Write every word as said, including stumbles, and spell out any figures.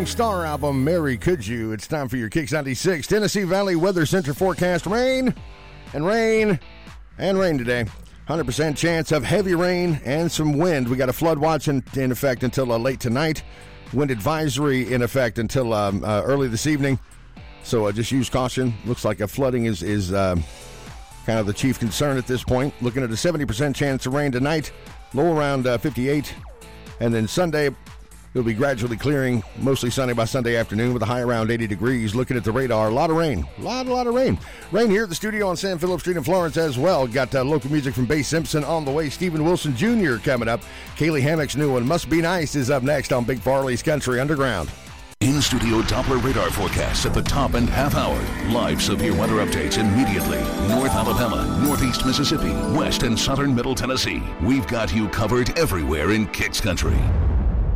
Morning Star album, Mary Could You. It's time for your Kicks ninety-six Tennessee Valley Weather Center forecast. Rain and rain and rain today. one hundred percent chance of heavy rain and some wind. We got a flood watch in, in effect until uh, late tonight. Wind advisory in effect until um, uh, early this evening. So uh, just use caution. Looks like a flooding is, is uh, kind of the chief concern at this point. Looking at a seventy percent chance of rain tonight. Low around uh, fifty-eight. And then Sunday, it'll be gradually clearing, mostly sunny by Sunday afternoon with a high around eighty degrees. Looking at the radar, a lot of rain. A lot, a lot of rain. Rain here at the studio on San Philip Street in Florence as well. Got uh, local music from Bay Simpson on the way. Stephen Wilson Junior coming up. Kaylee Hammock's new one, Must Be Nice, is up next on Big Farley's Country Underground. In-studio Doppler radar forecasts at the top and half hour. Live severe weather updates immediately. North Alabama, Northeast Mississippi, West and Southern Middle Tennessee. We've got you covered everywhere in Kicks Country.